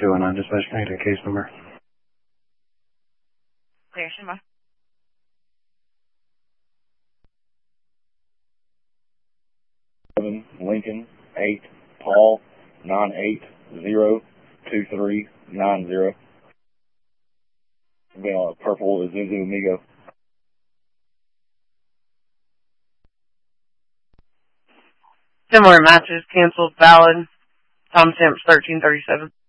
219 dispatch, can I get a case number? Clear, Shima. Lincoln 8 Paul 9802390. Purple Isuzu Amigo. Similar matches canceled, valid. Timestamps 1337.